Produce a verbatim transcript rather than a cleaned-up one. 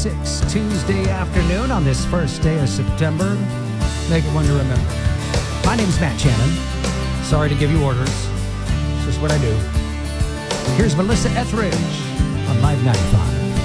six, Tuesday afternoon on this first day of September. Make it one to remember. My name's Matt Shannon. Sorry to give you orders. It's just what I do. Here's Melissa Etheridge on Live ninety-five.